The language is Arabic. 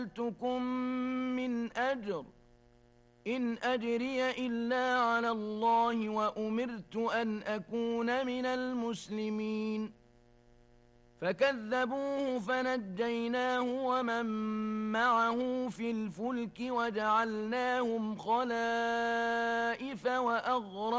سألتكم من أجر إن أجري إلا على الله وأمرت أن أكون من المسلمين فكذبوه فنجيناه ومن معه في الفلك وجعلناهم خلائف وأغرقنا